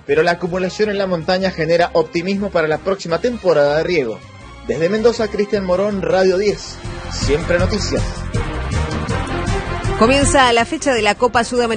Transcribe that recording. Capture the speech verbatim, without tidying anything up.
pero la acumulación en la montaña genera optimismo para la próxima temporada de riego. Desde Mendoza, Cristian Morón, Radio diez. Siempre noticias. Comienza la fecha de la Copa Sudamericana.